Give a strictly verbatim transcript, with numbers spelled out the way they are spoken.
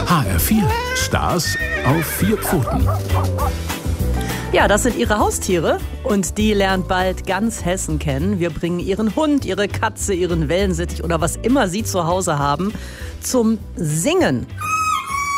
H R vier. Stars auf vier Pfoten. Ja, das sind ihre Haustiere und die lernt bald ganz Hessen kennen. Wir bringen ihren Hund, ihre Katze, ihren Wellensittich oder was immer sie zu Hause haben zum Singen.